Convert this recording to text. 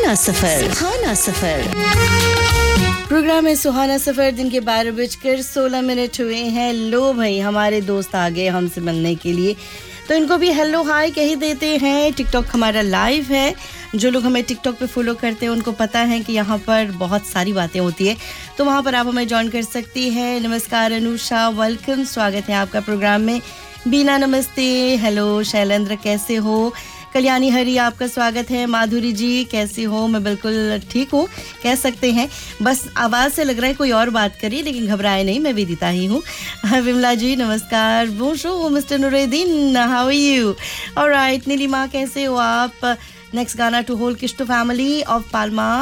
सुहाना सफर programme है सुहाना सफर। दिन के 12:16 हुए हैं। लो भाई, हमारे दोस्त आ गए हमसे मिलने के लिए, तो इनको भी हेलो हाय कह देते हैं। टिकटॉक हमारा लाइव है। जो लोग हमें टिकटॉक पे फॉलो करते हैं उनको पता है कि यहाँ पर बहुत सारी बातें होती है, तो वहाँ पर आप हमें ज्वाइन कर सकती हैं। नमस्कार अनुषा, वेलकम, स्वागत है आपका प्रोग्राम में। बीना नमस्ते, हेलो शैलेंद्र, कैसे हो? कल्याणी हरी, आपका स्वागत है। माधुरी जी कैसी हो? मैं बिल्कुल ठीक हूँ, कह सकते हैं। बस आवाज़ से लग रहा है कोई और बात करिए, लेकिन घबराए नहीं, मैं विदिता ही हूँ। विमला जी नमस्कार। बोंजोर mister Nuruddin, how are you? Alright, Nilima कैसे हो आप? नेक्स्ट गाना टू होल किश्तो फैमिली ऑफ पाल्मा